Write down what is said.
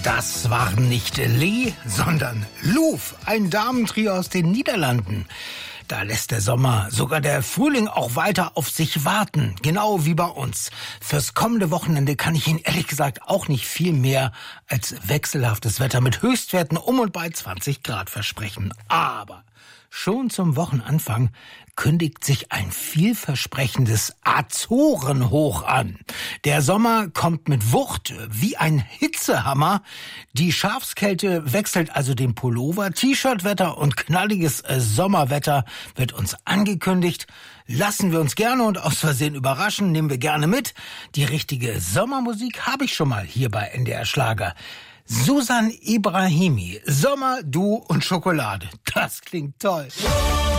Das waren nicht Lee, sondern Louf, ein Damentrio aus den Niederlanden. Da lässt der Sommer, sogar der Frühling auch weiter auf sich warten, genau wie bei uns. Fürs kommende Wochenende kann ich Ihnen ehrlich gesagt auch nicht viel mehr als wechselhaftes Wetter mit Höchstwerten um und bei 20 Grad versprechen. Aber schon zum Wochenanfang kündigt sich ein vielversprechendes Azorenhoch an. Der Sommer kommt mit Wucht wie ein Hitzehammer. Die Schafskälte wechselt also den Pullover. T-Shirt-Wetter und knalliges Sommerwetter wird uns angekündigt. Lassen wir uns gerne und aus Versehen überraschen, nehmen wir gerne mit. Die richtige Sommermusik habe ich schon mal hier bei NDR Schlager. Susan Ibrahimi, Sommer, Du und Schokolade. Das klingt toll.